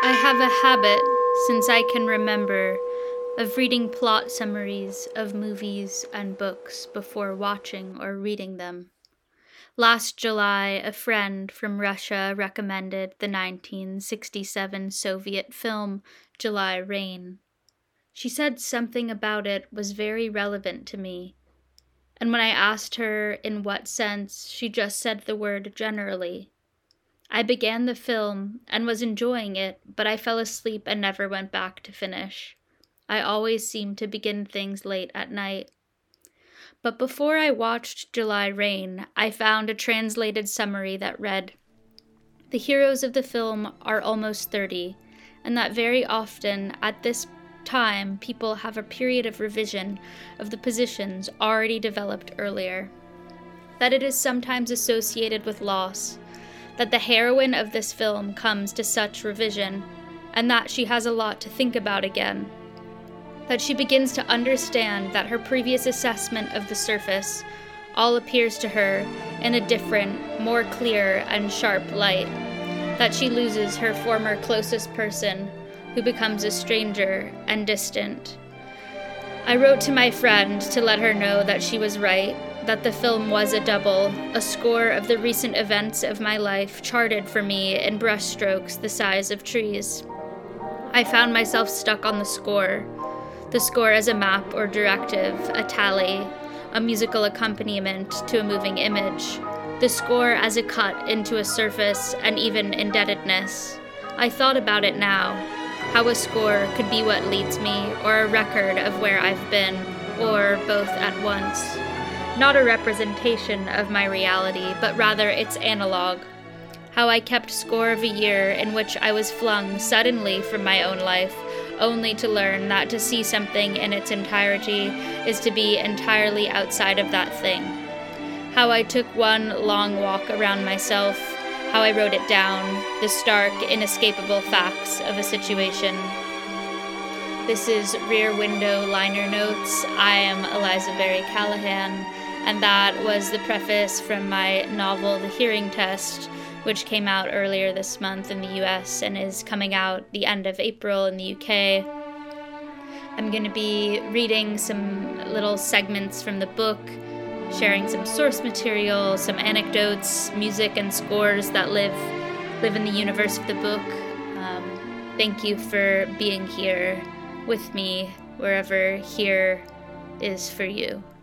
I have a habit, since I can remember, of reading plot summaries of movies and books before watching or reading them. Last July, a friend from Russia recommended the 1967 Soviet film July Rain. She said something about it was very relevant to me, and when I asked her in what sense, she just said the word generally. I began the film and was enjoying it, but I fell asleep and never went back to finish. I always seem to begin things late at night. But before I watched July Rain, I found a translated summary that read, "The heroes of the film are almost 30, and that very often at this time people have a period of revision of the positions already developed earlier. That it is sometimes associated with loss, that the heroine of this film comes to such revision, and that she has a lot to think about again. That she begins to understand that her previous assessment of the surface all appears to her in a different, more clear and sharp light. That she loses her former closest person, who becomes a stranger and distant." I wrote to my friend to let her know that she was right, that the film was a double, a score of the recent events of my life charted for me in brushstrokes the size of trees. I found myself stuck on the score as a map or directive, a tally, a musical accompaniment to a moving image, the score as a cut into a surface and even indebtedness. I thought about it now, how a score could be what leads me, or a record of where I've been, or both at once. Not a representation of my reality, but rather its analog. How I kept score of a year in which I was flung suddenly from my own life, only to learn that to see something in its entirety is to be entirely outside of that thing. How I took one long walk around myself, how I wrote it down, the stark, inescapable facts of a situation. This is Rear Window Liner Notes. I am Eliza Berry Callahan, and that was the preface from my novel, The Hearing Test, which came out earlier this month in the US and is coming out the end of April in the UK. I'm going to be reading some little segments from the book, sharing some source material, some anecdotes, music, and scores that live in the universe of the book. Thank you for being here with me, wherever here is for you.